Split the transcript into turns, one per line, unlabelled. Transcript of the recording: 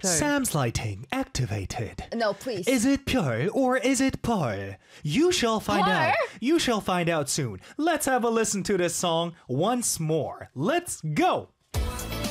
Sam's lighting activated.
No, please.
Is it pure or is it Paul? You shall find
Paul?
out. You shall find out soon. Let's have a listen to this song once more. Let's go.